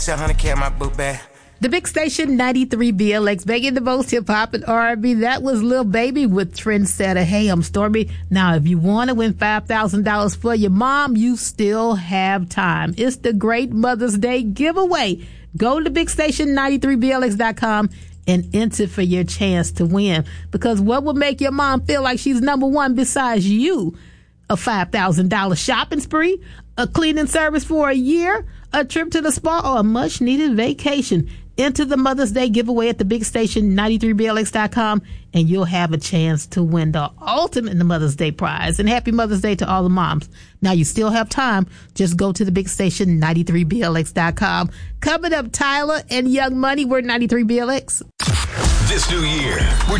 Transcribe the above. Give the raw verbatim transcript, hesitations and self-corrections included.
seven hundred K in my book bag. The Big Station ninety-three B L X, making the most hip-hop and R and B. That was Lil Baby with Trendsetter. Hey, I'm Stormy. Now, if you want to win five thousand dollars for your mom, you still have time. It's the Great Mother's Day giveaway. Go to big station ninety-three B L X dot com and enter for your chance to win. Because what will make your mom feel like she's number one besides you? A five thousand dollars shopping spree, a cleaning service for a year, a trip to the spa, or a much-needed vacation. Enter the Mother's Day giveaway at the big station ninety-three B L X dot com, and you'll have a chance to win the ultimate Mother's Day prize. And happy Mother's Day to all the moms. Now, you still have time. Just go to the big station ninety-three B L X dot com. Coming up, Tyler and Young Money. We're ninety-three B L X. This new year, we're